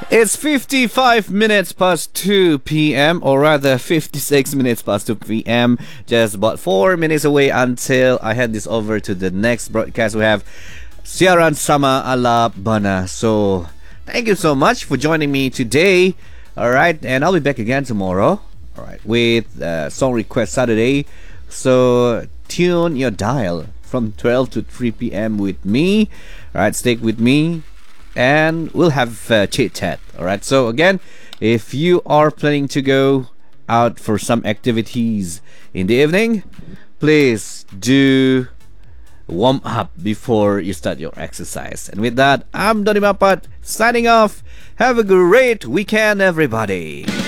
It's 55 minutes past 2 p.m. or rather 56 minutes past 2 p.m. Just about 4 minutes away until I hand this over to the next broadcast. We have Siaran Sama Ala Bana. So thank you so much for joining me today. Alright, and I'll be back again tomorrow. Alright, with Song Request Saturday. So tune your dial from 12 to 3 p.m. with me. Alright, stick with me. And we'll have chit chat. Alright, so again, if you are planning to go out for some activities in the evening, please do warm up before you start your exercise. And with that, I'm Donny Mapat signing off. Have a great weekend, everybody.